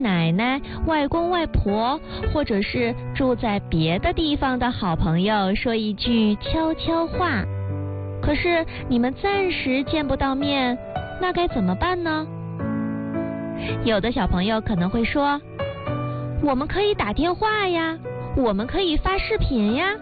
奶奶、外公外婆，或者是住在别的地方的好朋友说一句悄悄话。可是你们暂时见不到面，那该怎么办呢？有的小朋友可能会说，我们可以打电话呀，我们可以发视频呀。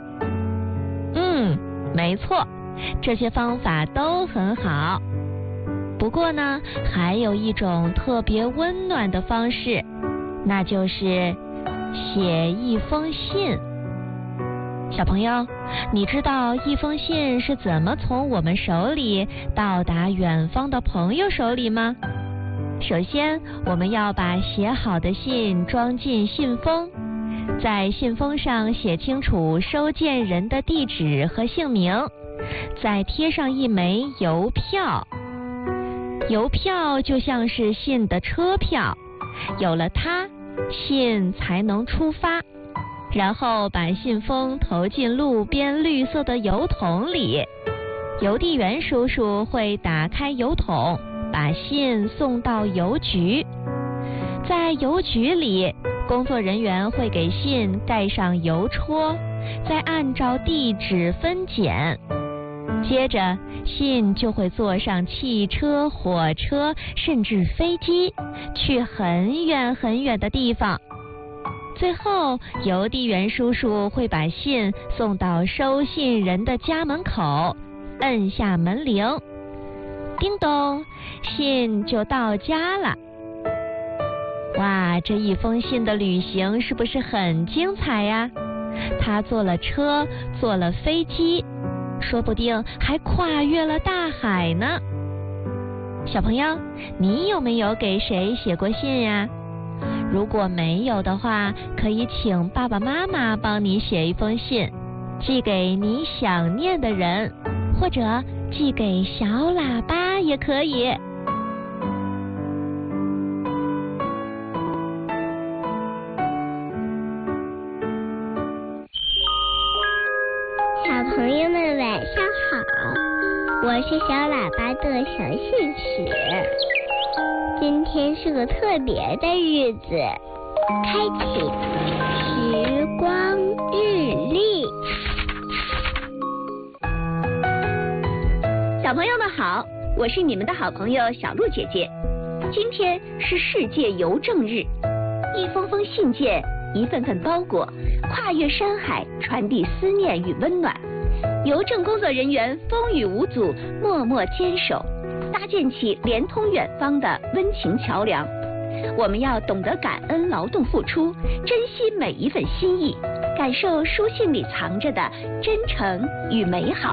没错，这些方法都很好。不过呢，还有一种特别温暖的方式，那就是写一封信。小朋友，你知道一封信是怎么从我们手里到达远方的朋友手里吗？首先，我们要把写好的信装进信封，在信封上写清楚收件人的地址和姓名，再贴上一枚邮票。邮票就像是信的车票，有了它，信才能出发。然后把信封投进路边绿色的邮筒里，邮递员叔叔会打开邮筒，把信送到邮局。在邮局里，工作人员会给信盖上邮戳，再按照地址分拣。接着，信就会坐上汽车、火车，甚至飞机，去很远很远的地方。最后，邮递员叔叔会把信送到收信人的家门口，摁下门铃，叮咚，信就到家了。哇，这一封信的旅行是不是很精彩呀？他坐了车，坐了飞机，说不定还跨越了大海呢。小朋友，你有没有给谁写过信呀？如果没有的话，可以请爸爸妈妈帮你写一封信，寄给你想念的人，或者寄给小喇叭也可以。 小朋友们晚上好，我是小喇叭的小信使。今天是个特别的日子，开启时光日历。 小朋友们好，我是你们的好朋友小鹿姐姐。今天是世界邮政日，一封封信件，一份份包裹，跨越山海，传递思念与温暖。邮政工作人员风雨无阻，默默坚守，搭建起连通远方的温情桥梁。我们要懂得感恩劳动付出，珍惜每一份心意，感受书信里藏着的真诚与美好。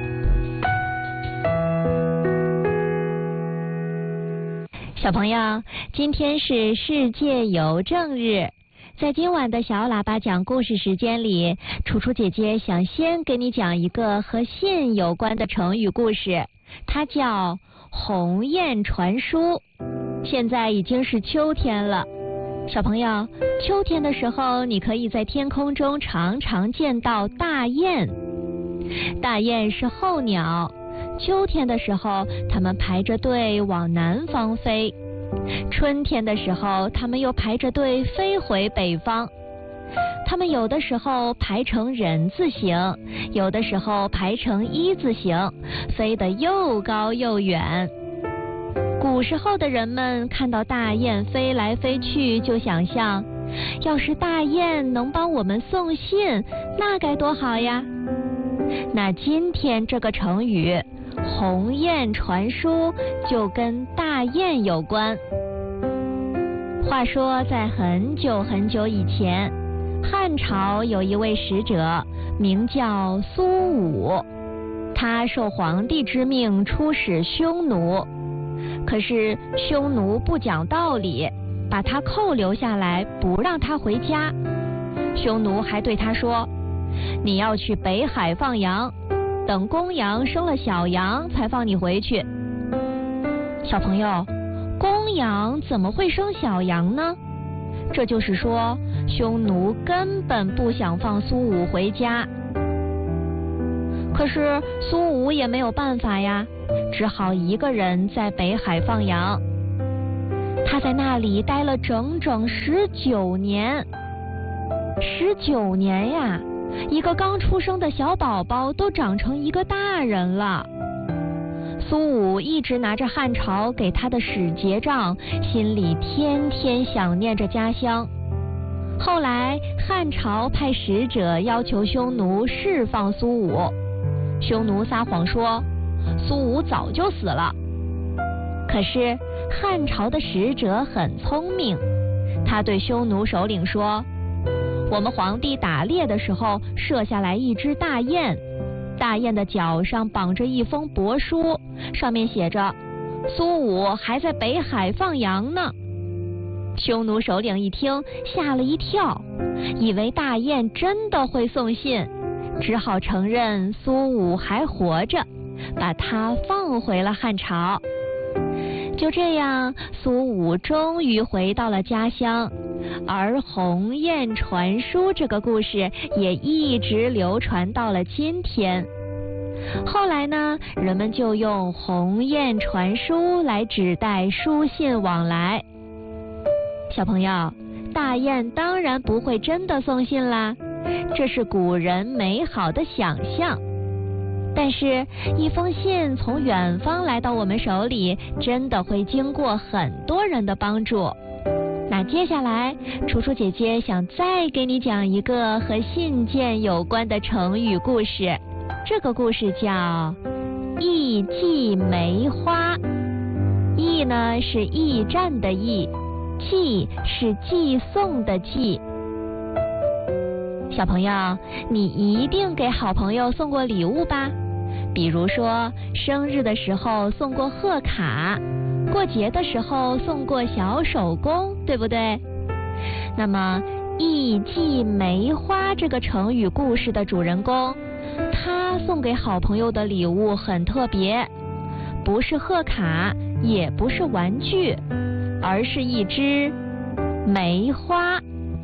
小朋友，今天是世界邮政日。在今晚的小喇叭讲故事时间里，楚楚姐姐想先给你讲一个和信有关的成语故事，它叫鸿雁传书。现在已经是秋天了，小朋友，秋天的时候你可以在天空中常常见到大雁。大雁是候鸟，秋天的时候它们排着队往南方飞，春天的时候它们又排着队飞回北方。它们有的时候排成人字形，有的时候排成一字形，飞得又高又远。古时候的人们看到大雁飞来飞去，就想象，要是大雁能帮我们送信，那该多好呀。那今天这个成语鸿雁传书就跟大雁有关。话说在很久很久以前，汉朝有一位使者名叫苏武，他受皇帝之命出使匈奴，可是匈奴不讲道理，把他扣留下来，不让他回家。匈奴还对他说，你要去北海放羊，等公羊生了小羊才放你回去。小朋友，公羊怎么会生小羊呢？这就是说，匈奴根本不想放苏武回家。可是苏武也没有办法呀，只好一个人在北海放羊。 他在那里待了整整19年。19年呀，一个刚出生的小宝宝都长成一个大人了。苏武一直拿着汉朝给他的使节杖，心里天天想念着家乡。后来汉朝派使者要求匈奴释放苏武，匈奴撒谎说苏武早就死了。可是汉朝的使者很聪明，他对匈奴首领说，我们皇帝打猎的时候射下来一只大雁，大雁的脚上绑着一封帛书，上面写着苏武还在北海放羊呢。匈奴首领一听吓了一跳，以为大雁真的会送信，只好承认苏武还活着，把他放回了汉朝。就这样，苏武终于回到了家乡，而鸿雁传书这个故事也一直流传到了今天。后来呢，人们就用鸿雁传书来指代书信往来。小朋友，大雁当然不会真的送信啦，这是古人美好的想象。但是，一封信从远方来到我们手里，真的会经过很多人的帮助。那接下来，楚楚姐姐想再给你讲一个和信件有关的成语故事。这个故事叫驿寄梅花。驿呢是驿站的驿，寄是寄送的寄。小朋友，你一定给好朋友送过礼物吧？比如说生日的时候送过贺卡，过节的时候送过小手工，对不对？那么驿寄梅花这个成语故事的主人公，他送给好朋友的礼物很特别，不是贺卡，也不是玩具，而是一支梅花。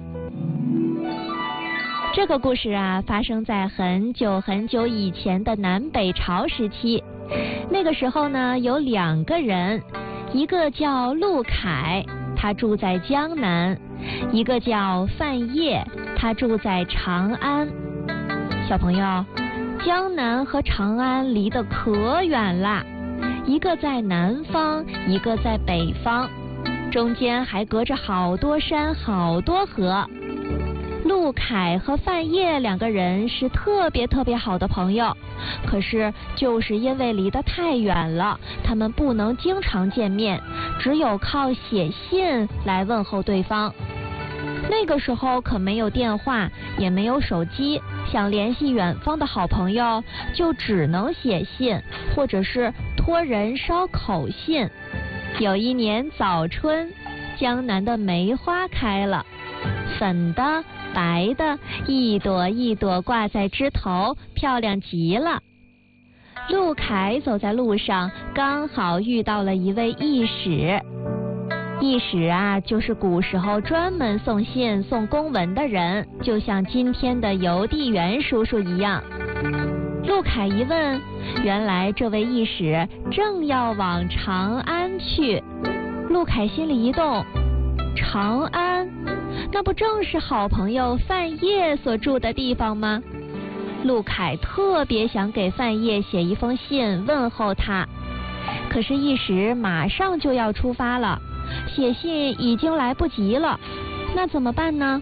这个故事啊，发生在很久很久以前的南北朝时期。那个时候呢，有2个人，一个叫陆凯，他住在江南；一个叫范晔，他住在长安。小朋友，江南和长安离得可远啦，一个在南方，一个在北方，中间还隔着好多山，好多河。陆凯和范晔2个人是特别好的朋友，可是就是因为离得太远了，他们不能经常见面，只有靠写信来问候对方。那个时候可没有电话，也没有手机，想联系远方的好朋友，就只能写信，或者是托人捎口信。有一年早春，江南的梅花开了，粉的白的，一朵一朵挂在枝头，漂亮极了。陆凯走在路上，刚好遇到了一位驿使。驿使啊，就是古时候专门送信送公文的人，就像今天的邮递员叔叔一样。陆凯一问，原来这位驿使正要往长安去。陆凯心里一动，长安，那不正是好朋友范晔所住的地方吗？陆凯特别想给范晔写一封信问候他，可是驿使马上就要出发了，写信已经来不及了，那怎么办呢？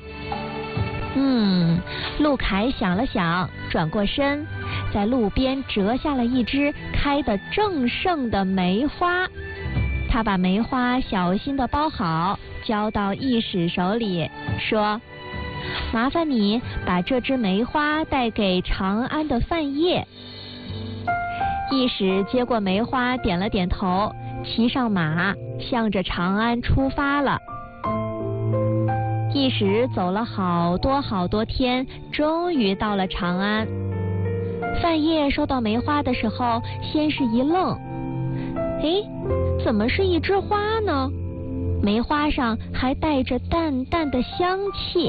陆凯想了想，转过身，在路边折下了一枝开得正盛的梅花。他把梅花小心地包好，交到驿使手里，说：麻烦你把这枝梅花带给长安的范晔。驿使接过梅花，点了点头，骑上马，向着长安出发了。驿使走了好多天，终于到了长安。范晔收到梅花的时候，先是一愣，怎么是一枝花呢？梅花上还带着淡淡的香气。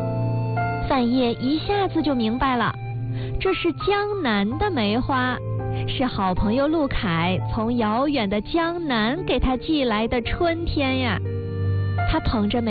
范晔一下子就明白了，这是江南的梅花， 是好朋友陆凯从遥远的江南给他寄来的春天呀。他捧着